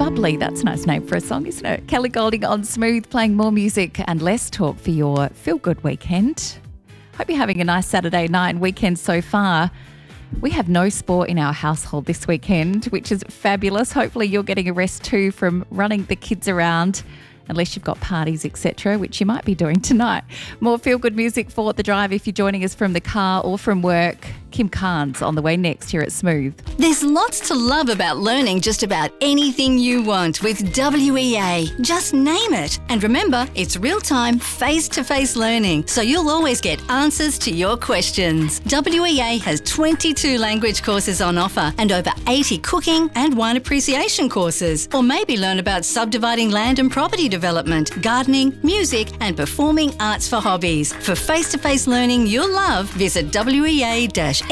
Bubbly, that's a nice name for a song, isn't it? Kelly Golding on Smooth, playing more music and less talk for your feel-good weekend. Hope you're having a nice Saturday night and weekend so far. We have no sport in our household this weekend, which is fabulous. Hopefully you're getting a rest too from running the kids around, unless you've got parties, etc., which you might be doing tonight. More feel-good music for the drive if you're joining us from the car or from work. Kim Carnes on the way next here at Smooth. There's lots to love about learning just about anything you want with WEA. Just name it. And remember, it's real-time, face-to-face learning, so you'll always get answers to your questions. WEA has 22 language courses on offer and over 80 cooking and wine appreciation courses. Or maybe learn about subdividing land and property development, gardening, music and performing arts for hobbies. For face-to-face learning you'll love, visit wea-sa.com.au.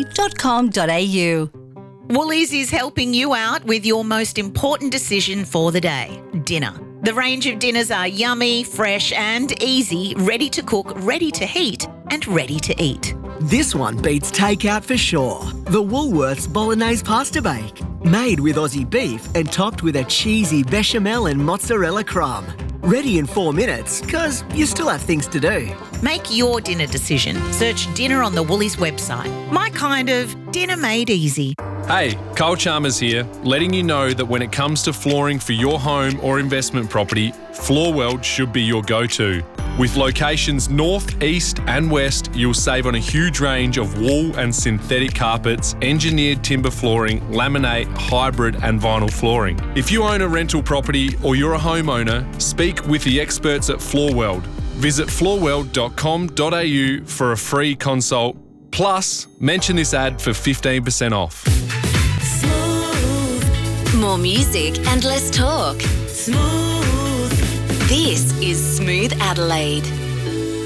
Woolies is helping you out with your most important decision for the day, dinner. The range of dinners are yummy, fresh and easy, ready to cook, ready to heat and ready to eat. This one beats takeout for sure. The Woolworths Bolognese Pasta Bake. Made with Aussie beef and topped with a cheesy bechamel and mozzarella crumb. Ready in 4 minutes, because you still have things to do. Make your dinner decision. Search dinner on the Woolies website. My kind of dinner made easy. Hey, Carl Chalmers here, letting you know that when it comes to flooring for your home or investment property, Floorworld should be your go-to. With locations north, east and west, you'll save on a huge range of wool and synthetic carpets, engineered timber flooring, laminate, hybrid and vinyl flooring. If you own a rental property or you're a homeowner, speak with the experts at Floorworld. Visit floorworld.com.au for a free consult. Plus, mention this ad for 15% off. Smooth. More music and less talk. Smooth. This is Smooth Adelaide.